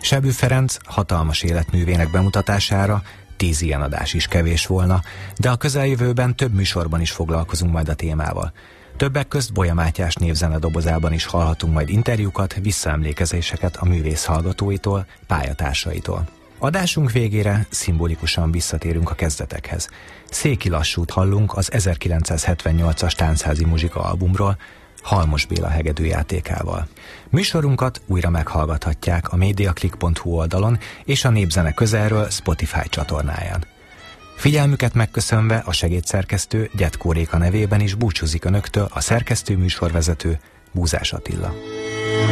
Sebő Ferenc hatalmas életművének bemutatására 10 ilyen adás is kevés volna, de a közeljövőben több műsorban is foglalkozunk majd a témával. Többek közt Bolya Mátyás névzene dobozában is hallhatunk majd interjúkat, visszaemlékezéseket a művész hallgatóitól, pályatársaitól. Adásunk végére szimbolikusan visszatérünk a kezdetekhez. Széki Lassút hallunk az 1978-as Táncházi Muzsika albumról, Halmos Béla hegedűjátékával. Műsorunkat újra meghallgathatják a mediaclick.hu oldalon és a Népzene Közelről Spotify csatornáján. Figyelmüket megköszönve a segédszerkesztő Gyedkó Réka nevében is búcsúzik önöktől a szerkesztő műsorvezető Búzás Attila.